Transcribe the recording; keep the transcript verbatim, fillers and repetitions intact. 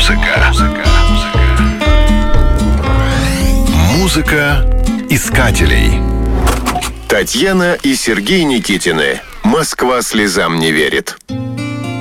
Музыка. Музыка искателей. Татьяна и Сергей Никитины. Москва слезам не верит.